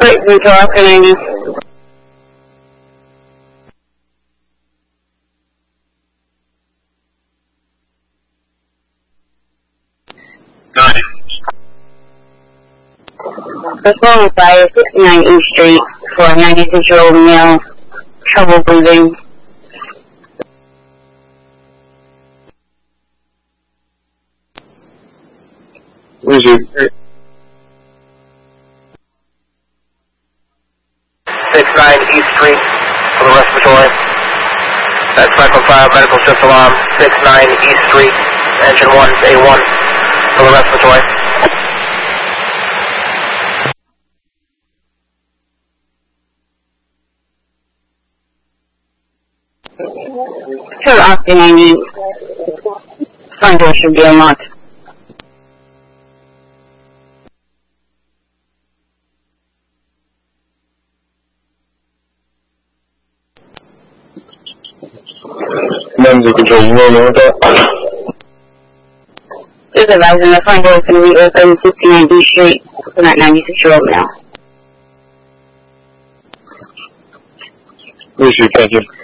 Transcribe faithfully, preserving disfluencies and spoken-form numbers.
Wait, until after ninety. Nine. The phone fire, sixty-nine East Street, for a ninety-six-year-old male, trouble breathing. Where's your... sixty-nine East Street for the respiratory. That's Franklin five, medical shift alarm, sixty-nine East Street, engine one, A one for the respiratory. Two after ninety. Front door should be unlocked. Numbers control, you know what that? Just advising the front door is going to be open, sixty-nine East Street, for that ninety-six-year-old male. Where's your attention?